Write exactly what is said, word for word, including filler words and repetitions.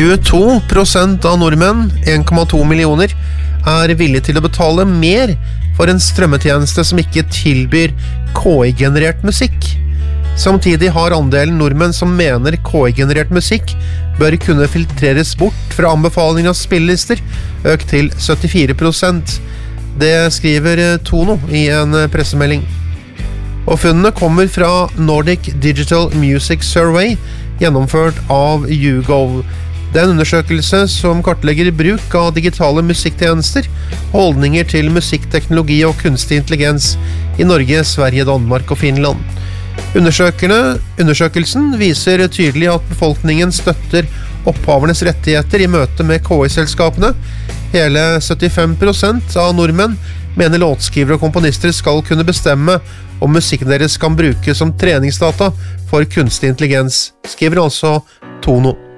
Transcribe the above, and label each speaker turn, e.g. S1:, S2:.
S1: tjueto prosent av nordmenn, en komma to millioner, er villige til å betale mer for en strømmetjeneste som ikke tilbyr K I-generert musikk. Samtidig har andelen nordmenn som mener K I-generert musikk bør kunne filtreres bort fra anbefalinger av spillelister, økt til syttifire prosent. Det skriver Tono i en pressemelding. Og funnene kommer fra Nordic Digital Music Survey, gjennomført av YouGov. Det er en undersøkelse som kartlegger bruk av digitale musikktjenester, holdninger til musikkteknologi og kunstig intelligens i Norge, Sverige, Danmark og Finland. Undersøkerne, undersøkelsen viser tydelig at befolkningen støtter opphavernes rettigheter i møte med K I-selskapene. Hele syttifem prosent av nordmenn mener låtskrivere og komponister skal kunne bestemme om musikken deres kan brukes som treningsdata for kunstig intelligens, skriver altså Tono.